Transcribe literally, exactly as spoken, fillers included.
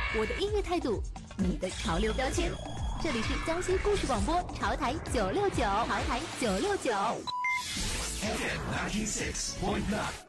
我的音乐态度，你的潮流标签。这里是江西故事广播潮台九六九，潮台九六九。 F M ninety six point nine。